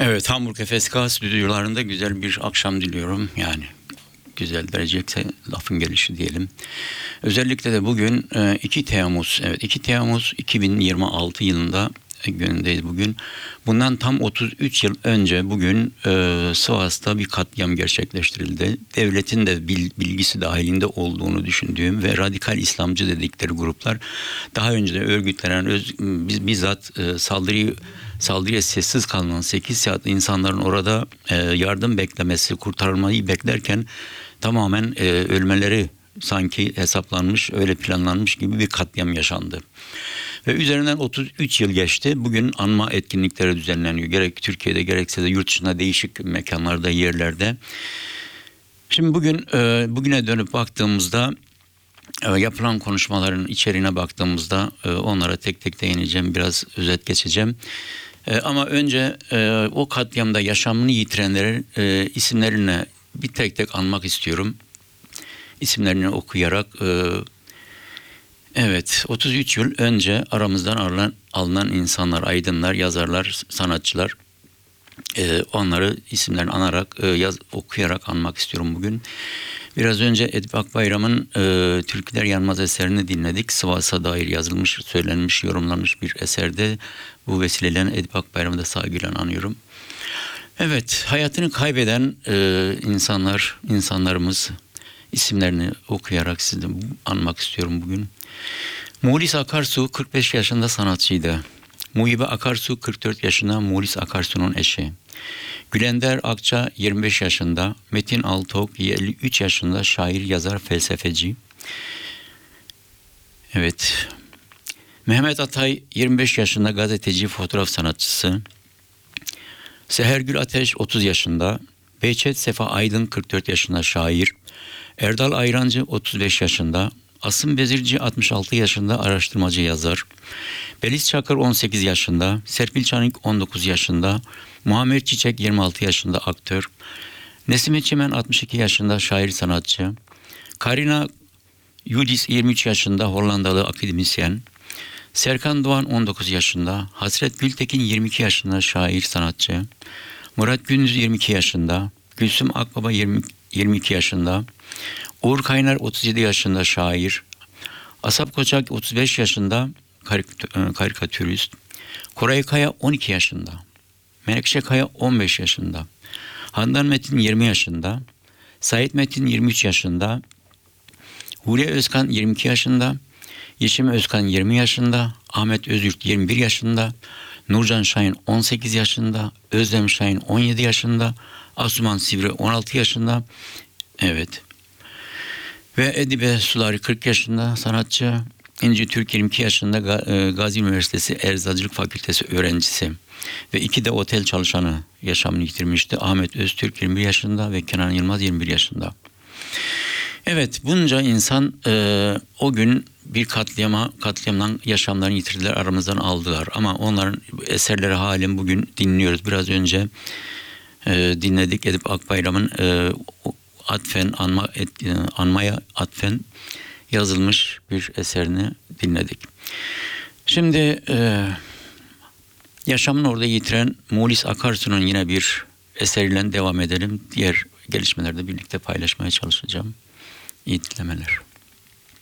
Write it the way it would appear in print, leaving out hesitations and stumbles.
Evet, Hamburg FSK stüdyolarında güzel bir akşam diliyorum. Yani güzel derecekse lafın gelişi diyelim. Özellikle de bugün 2 Temmuz, evet 2 Temmuz 2026 yılında günündeyiz bugün. Bundan tam 33 yıl önce bugün Sivas'ta bir katliam gerçekleştirildi. Devletin de bilgisi dahilinde olduğunu düşündüğüm ve radikal İslamcı dedikleri gruplar daha önce de örgütlenen bizzat saldırıya sessiz kalınan 8 saat insanların orada yardım beklemesi, kurtarılmayı beklerken tamamen ölmeleri sanki hesaplanmış, öyle planlanmış gibi bir katliam yaşandı. Ve üzerinden 33 yıl geçti. Bugün anma etkinlikleri düzenleniyor. Gerek Türkiye'de gerekse de yurt dışında değişik mekanlarda, yerlerde. Şimdi bugüne dönüp baktığımızda yapılan konuşmaların içeriğine baktığımızda onlara tek tek değineceğim. Biraz özet geçeceğim. Ama önce o katliamda yaşamını yitirenlerin isimlerini bir tek tek anmak istiyorum. İsimlerini okuyarak evet 33 yıl önce aramızdan alınan insanlar, aydınlar, yazarlar, sanatçılar, onları isimlerini anarak okuyarak anmak istiyorum bugün. Biraz önce Edip Akbayram'ın Türküler Yanmaz eserini dinledik. Sivas'a dair yazılmış, söylenmiş, yorumlanmış bir eserde. Bu vesileyle Edip Akbayram'ı da saygıyla anıyorum. Evet, hayatını kaybeden insanlarımız isimlerini okuyarak sizi anmak istiyorum bugün. Muhlis Akarsu 45 yaşında sanatçıydı. Muhibe Akarsu 44 yaşında, Muhlis Akarsu'nun eşi. Gülender Akça 25 yaşında, Metin Altok 53 yaşında şair, yazar, felsefeci. Evet. Mehmet Atay 25 yaşında gazeteci, fotoğraf sanatçısı. Sehergül Ateş 30 yaşında, Behçet Sefa Aydın 44 yaşında şair. Erdal Ayrancı 35 yaşında, Asım Bezirci 66 yaşında araştırmacı, yazar. Beliz Çakır 18 yaşında, Serpil Çanik 19 yaşında, Muammer Çiçek 26 yaşında aktör. Nesime Çimen 62 yaşında şair, sanatçı. Karina Yudis 23 yaşında Hollandalı akademisyen. Serkan Doğan 19 yaşında, Hasret Gültekin 22 yaşında şair, sanatçı. Murat Gündüz 22 yaşında, Gülsüm Akbaba 22 yaşında, Uğur Kaynar 37 yaşında şair, Asap Koçak 35 yaşında karikatürist, Koray Kaya 12 yaşında, Menekşe Kaya 15 yaşında, Handan Metin 20 yaşında, Sait Metin 23 yaşında, Huriye Özkan 22 yaşında, Yeşim Özkan 20 yaşında, Ahmet Özürt 21 yaşında, Nurcan Şahin 18 yaşında, Özlem Şahin 17 yaşında, Asuman Sivri 16 yaşında, evet. Ve Edibe Sulari 40 yaşında sanatçı, İnci Türk 22 yaşında Gazi Üniversitesi Eczacılık Fakültesi öğrencisi ve 2 de otel çalışanı yaşamını yitirmişti. Ahmet Öztürk 21 yaşında ve Kenan Yılmaz 21 yaşında. Evet, bunca insan o gün bir katliamdan yaşamlarını yitirdiler, aramızdan aldılar. Ama onların eserleri halen bugün dinliyoruz. Biraz önce dinledik Edip Akbayram'ın anmaya atfen yazılmış bir eserini dinledik. Şimdi yaşamını orada yitiren Muhlis Akarsu'nun yine bir eseriyle devam edelim. Diğer gelişmelerde birlikte paylaşmaya çalışacağım. İyi dinlemeler.